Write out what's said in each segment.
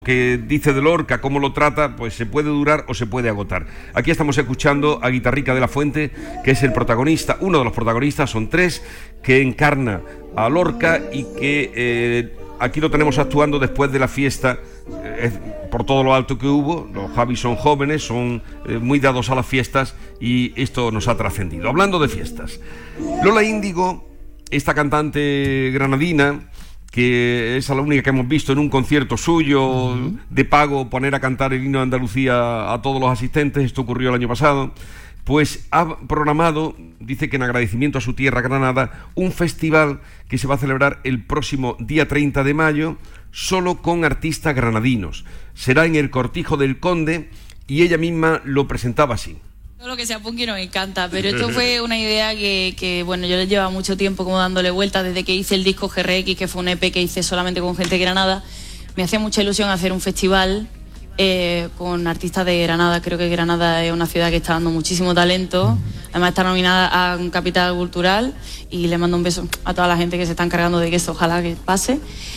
Que dice de Lorca, cómo lo trata, pues se puede durar o se puede agotar. Aquí estamos escuchando a Guitarrica de la Fuente, que es el protagonista, uno de los protagonistas, son tres, que encarna a Lorca y que aquí lo tenemos actuando después de la fiesta, por todo lo alto que hubo. Los Javis son jóvenes, son muy dados a las fiestas y esto nos ha trascendido. Hablando de fiestas, Lola Índigo, esta cantante granadina, que es la única que hemos visto en un concierto suyo de pago poner a cantar el himno de Andalucía a todos los asistentes, esto ocurrió el año pasado, pues ha programado, dice que en agradecimiento a su tierra Granada, un festival que se va a celebrar el próximo día 30 de mayo, solo con artistas granadinos. Será en el Cortijo del Conde y ella misma lo presentaba así. Todo lo que sea punky nos encanta, pero esto fue una idea que bueno, yo le llevaba mucho tiempo como dándole vueltas desde que hice el disco GRX, que fue un EP que hice solamente con gente de Granada. Me hacía mucha ilusión hacer un festival con artistas de Granada. Creo que Granada es una ciudad que está dando muchísimo talento, además está nominada a un Capital Cultural, y le mando un beso a toda la gente que se está encargando de que esto ojalá que pase.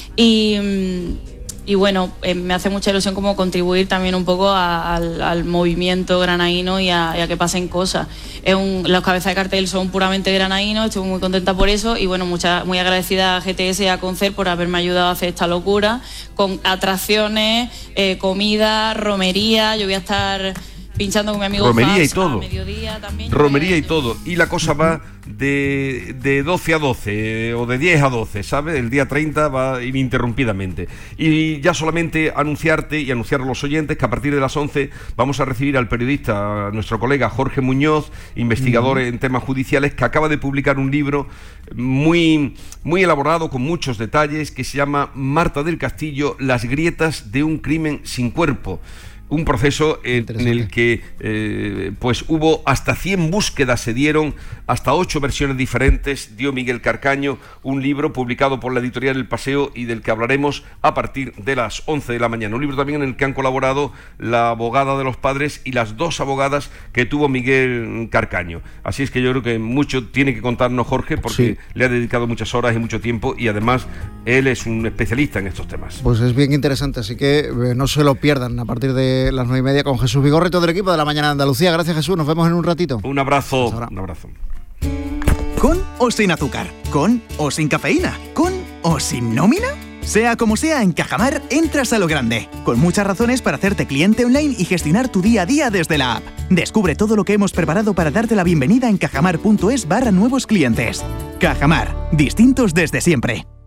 Y bueno, me hace mucha ilusión como contribuir también un poco al movimiento granadino y a que pasen cosas. Los cabezas de cartel son puramente granadinos, estoy muy contenta por eso, y bueno, muy agradecida a GTS y a Concert por haberme ayudado a hacer esta locura, con atracciones, comida, romería. Yo voy a estar pinchando con mi amigo romería Faz y todo. A mediodía también. Romería y todo. Y la cosa va de 12 a 12 o de 10 a 12, ¿sabes? El día 30 va ininterrumpidamente. Y ya solamente anunciarte y anunciar a los oyentes que a partir de las 11 vamos a recibir al periodista, a nuestro colega Jorge Muñoz, investigador en temas judiciales, que acaba de publicar un libro muy, muy elaborado, con muchos detalles, que se llama Marta del Castillo, las grietas de un crimen sin cuerpo. Un proceso en el que pues hubo hasta 100 búsquedas, se dieron hasta 8 versiones diferentes, dio Miguel Carcaño, un libro publicado por la editorial El Paseo y del que hablaremos a partir de las 11 de la mañana. Un libro también en el que han colaborado la abogada de los padres y las 2 abogadas que tuvo Miguel Carcaño. Así es que yo creo que mucho tiene que contarnos Jorge, porque le ha dedicado muchas horas y mucho tiempo, y además él es un especialista en estos temas. Pues es bien interesante, así que no se lo pierdan a partir de las 9:30 con Jesús Vigorra y todo el equipo de La Mañana de Andalucía. Gracias, Jesús, nos vemos en un ratito. Un abrazo, un abrazo. ¿Con o sin azúcar? ¿Con o sin cafeína? ¿Con o sin nómina? Sea como sea, en Cajamar entras a lo grande, con muchas razones para hacerte cliente online y gestionar tu día a día desde la app. Descubre todo lo que hemos preparado para darte la bienvenida en cajamar.es/nuevos clientes. Cajamar, distintos desde siempre.